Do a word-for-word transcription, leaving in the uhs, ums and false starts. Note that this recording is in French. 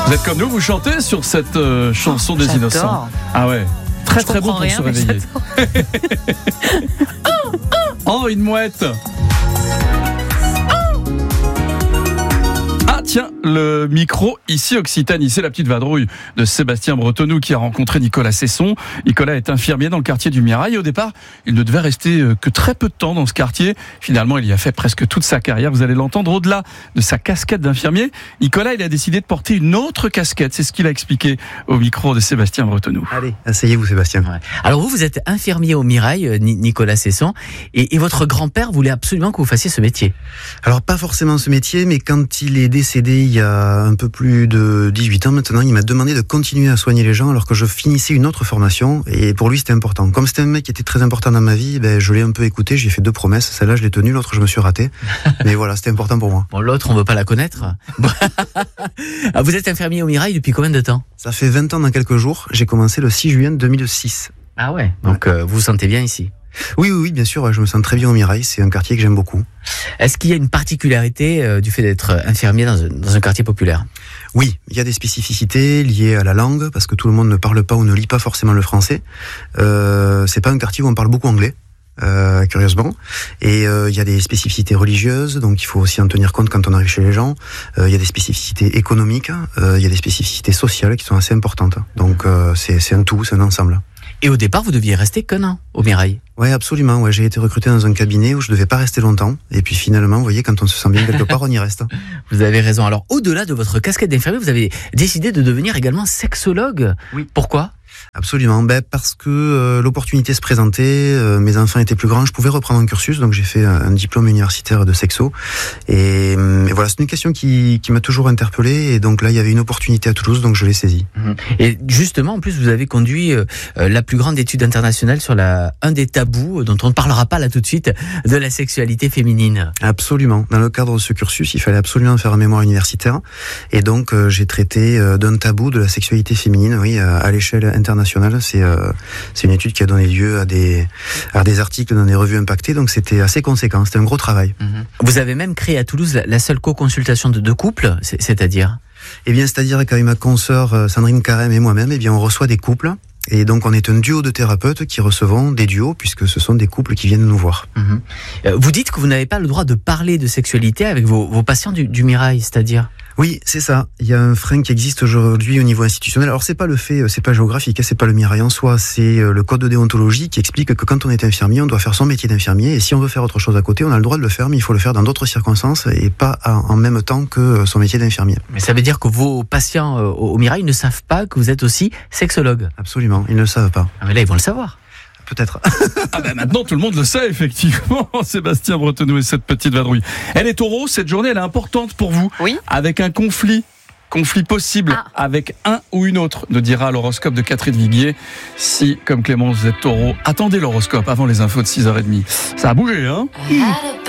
Vous êtes comme nous, vous chantez sur cette euh, chanson oh, des j'adore. Innocents. Ah ouais, très Je très bon pour rien, se réveiller. Oh, une mouette. Ah tiens, le micro ici Occitanie, c'est la petite vadrouille de Sébastien Bretonneau qui a rencontré Nicolas Cesson. Nicolas est infirmier dans le quartier du Mirail. Au départ, il ne devait rester que très peu de temps dans ce quartier. Finalement, il y a fait presque toute sa carrière. Vous allez l'entendre, au-delà de sa casquette d'infirmier, Nicolas, il a décidé de porter une autre casquette. C'est ce qu'il a expliqué au micro de Sébastien Bretonneau. Allez, asseyez-vous Sébastien. Ouais. Alors vous, vous êtes infirmier au Mirail, Nicolas Cesson, et, et votre grand-père voulait absolument que vous fassiez ce métier. Alors pas forcément ce métier, mais quand il est décédé il y a un peu plus de dix-huit ans maintenant, il m'a demandé de continuer à soigner les gens alors que je finissais une autre formation, et pour lui c'était important. Comme c'était un mec qui était très important dans ma vie, ben, je l'ai un peu écouté, j'ai fait deux promesses, celle-là je l'ai tenue, l'autre je me suis raté, mais voilà, c'était important pour moi. Bon, l'autre on veut pas la connaître. Vous êtes infirmier au Mirail depuis combien de temps? Ça fait vingt ans dans quelques jours, j'ai commencé le six juin deux mille six. Ah ouais, donc euh, vous vous sentez bien ici? Oui, oui, oui, bien sûr, je me sens très bien au Mirail, c'est un quartier que j'aime beaucoup. Est-ce qu'il y a une particularité euh, du fait d'être infirmier dans un, dans un quartier populaire? Oui, il y a des spécificités liées à la langue, parce que tout le monde ne parle pas ou ne lit pas forcément le français. Euh, c'est pas un quartier où on parle beaucoup anglais. Euh, curieusement, et euh, il y a des spécificités religieuses, donc il faut aussi en tenir compte quand on arrive chez les gens. Euh, il y a des spécificités économiques, euh, il y a des spécificités sociales qui sont assez importantes. Donc euh, c'est, c'est un tout, c'est un ensemble. Et au départ, vous deviez rester qu'un an au Mirail? Ouais, absolument. Ouais, j'ai été recruté dans un cabinet où je devais pas rester longtemps. Et puis finalement, vous voyez, quand on se sent bien quelque part, on y reste. Vous avez raison. Alors, au-delà de votre casquette d'infirmier, vous avez décidé de devenir également sexologue. Oui. Pourquoi? Absolument, ben parce que euh, l'opportunité se présentait, euh, mes enfants étaient plus grands, je pouvais reprendre un cursus, donc j'ai fait un, un diplôme universitaire de sexo, et, et voilà, c'est une question qui, qui m'a toujours interpellé, et donc là il y avait une opportunité à Toulouse, donc je l'ai saisie. Et justement, en plus, vous avez conduit euh, la plus grande étude internationale sur la, un des tabous, dont on ne parlera pas là tout de suite, de la sexualité féminine. Absolument, dans le cadre de ce cursus, il fallait absolument faire un mémoire universitaire, et donc euh, j'ai traité euh, d'un tabou de la sexualité féminine, oui, à, à l'échelle internationale. C'est, euh, c'est une étude qui a donné lieu à des, à des articles dans des revues impactées, donc c'était assez conséquent, c'était un gros travail. Vous avez même créé à Toulouse la, la seule co-consultation de deux couples, c'est, c'est-à-dire Eh bien, c'est-à-dire qu'avec ma consoeur Sandrine Carême et moi-même, eh bien, on reçoit des couples. Et donc, on est un duo de thérapeutes qui recevons des duos, puisque ce sont des couples qui viennent nous voir. Mmh. Vous dites que vous n'avez pas le droit de parler de sexualité avec vos, vos patients du, du Mirail, c'est-à-dire? Oui, c'est ça. Il y a un frein qui existe aujourd'hui au niveau institutionnel. Alors, c'est pas le fait, c'est pas géographique, c'est pas le Mirail en soi, c'est le code de déontologie qui explique que quand on est infirmier, on doit faire son métier d'infirmier, et si on veut faire autre chose à côté, on a le droit de le faire, mais il faut le faire dans d'autres circonstances et pas en même temps que son métier d'infirmier. Mais ça veut dire que vos patients au Mirail ne savent pas que vous êtes aussi sexologue? Absolument, ils ne le savent pas. Ah mais là, ils vont le savoir. Peut-être. Ah ben maintenant tout le monde le sait effectivement. Sébastien Bretonneau et cette petite vadrouille. Elle est taureau, cette journée elle est importante pour vous. Oui. Avec un conflit, conflit possible ah. avec un ou une autre, nous dira l'horoscope de Catherine Viguier. Si, comme Clémence, vous êtes taureau, attendez l'horoscope avant les infos de six heures trente. Ça a bougé, hein?